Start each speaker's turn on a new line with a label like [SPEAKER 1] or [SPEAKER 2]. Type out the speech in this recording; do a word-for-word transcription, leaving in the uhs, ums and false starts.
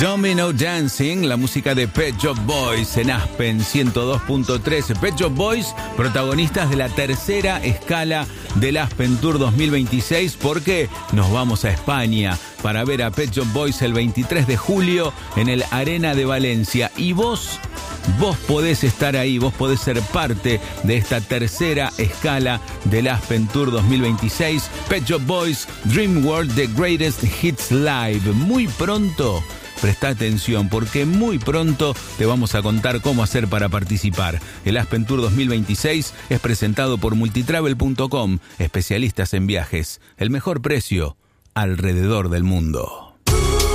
[SPEAKER 1] Domino Dancing, la música de Pet Shop Boys en Aspen ciento dos punto tres. Pet Shop Boys, protagonistas de la tercera escala del Aspen Tour dos mil veintiséis, porque nos vamos a España para ver a Pet Shop Boys el veintitrés de julio en el Arena de Valencia. Y vos, vos podés estar ahí, vos podés ser parte de esta tercera escala del Aspen Tour dos mil veintiséis. Pet Shop Boys, Dream World, The Greatest Hits Live. Muy pronto, presta atención, porque muy pronto te vamos a contar cómo hacer para participar. El Aspen Tour dos mil veintiséis es presentado por multitravel punto com, especialistas en viajes. El mejor precio alrededor del mundo.